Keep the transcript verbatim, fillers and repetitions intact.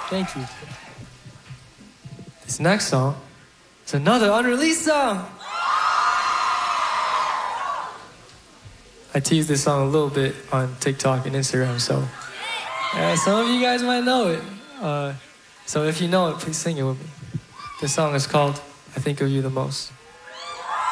Thank you. This next song is another unreleased song. I teased this song a little bit on TikTok and Instagram, so uh, some of you guys might know it. Uh, so if you know it, please sing it with me. This song is called I Think of You the Most.